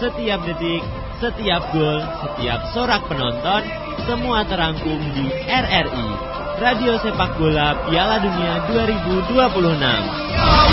setiap detik, setiap gol, setiap sorak penonton, semua terangkum di RRI, Radio Sepak Bola Piala Dunia 2026.